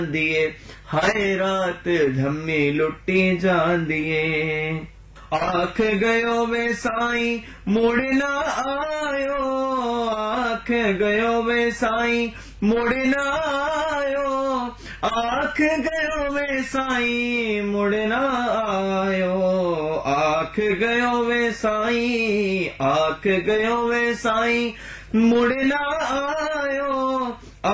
दिए, हाय रात धम्मी लुटी जान दिए। आख गयो वे साईं मुड़ ना आयो, आख गयो वे साईं मुड़ ना आयो, आख गयो वे साईं मुड़ ना आयो, आख गयो वे साईं, आख गयो वे साईं मुड़ ना आयो।